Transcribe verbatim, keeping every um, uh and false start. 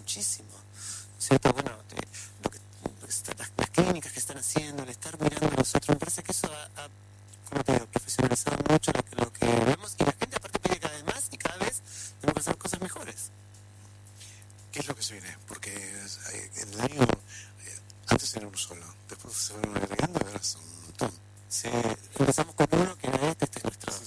muchísimo, ¿cierto? Bueno, de, lo que, lo que está, las, las clínicas que están haciendo, el estar mirando a nosotros, me parece que eso ha, ha como te digo, profesionalizado mucho lo que, lo que vemos, y la gente aparte pide cada vez más y cada vez tenemos que hacer cosas mejores. ¿Qué es lo que se viene? Porque en el año, antes era uno solo, después se fueron agregando y ahora son un montón. Sí, empezamos con uno que era este, este es nuestro,